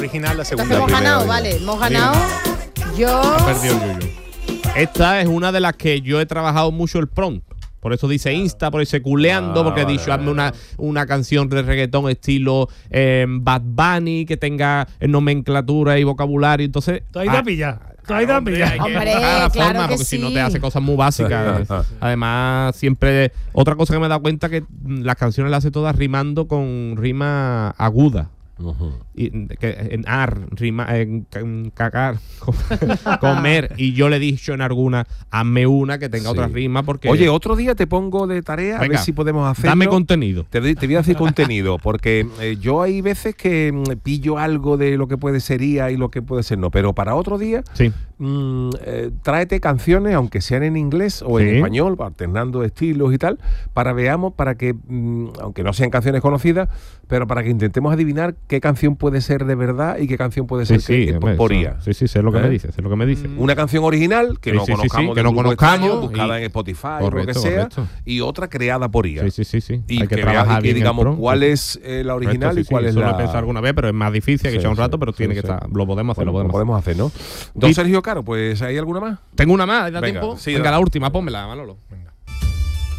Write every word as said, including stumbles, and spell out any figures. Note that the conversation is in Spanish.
Original, la segunda. Hemos ganado, vale, hemos ganado. Yo. Ha perdido el Yuyu. Esta es una de las que yo he trabajado mucho el prompt. Por eso dice Insta, por eso culeando, Ah, porque he vale, dicho, vale, hazme una, una canción de reggaetón estilo eh, Bad Bunny, que tenga nomenclatura y vocabulario. Entonces. Tú ahí te ah, pillas. Tú ahí te pillas. Hombre, la claro forma, que porque si no sí. te hace cosas muy básicas. Además, siempre. Otra cosa que me he dado cuenta que las canciones las hace todas rimando con rima aguda. Uh-huh. Y, que, en ar, rima, en, en cagar, comer. Y yo le he dicho en alguna, hazme una que tenga Sí. otra rima. Porque. Oye, otro día te pongo de tarea a Venga, ver si podemos hacerlo. dame contenido. Te, doy- te voy a decir contenido, porque eh, yo hay veces que mm, pillo algo de lo que puede ser I A y lo que puede ser no, pero para otro día Sí. mm, eh, tráete canciones, aunque sean en inglés o en Sí. español, alternando estilos y tal, para veamos, para que, mm, aunque no sean canciones conocidas, pero para que intentemos adivinar qué canción puede ser de verdad y qué canción puede Sí, ser sí, que, hombre, por eso- I A. Sí, sí, sé lo que ¿Eh? me dice, sé lo que me dice. Una canción original que Sí, no sí, sí, conozcamos, sí, de que no un grupo conozcamos extraño, buscada y- en Spotify Correcto, o lo que sea, correcto. y otra creada por I A. Sí, sí, sí, sí. Y Hay que, que vea- trabajar y que bien el digamos prompt. cuál es eh, la original Correcto, y sí, cuál sí, es eso la... lo he pensado alguna vez, pero es más difícil, hay que Sí, echar un sí, rato, pero sí, tiene sí. que estar. Lo podemos hacer, Bueno, lo podemos hacer. hacer, ¿no? Don Y- Sergio Caro, pues ¿hay alguna más? Tengo una más, ¿da Venga, tiempo? sí, Venga, da- la última, pónmela, Manolo. Venga.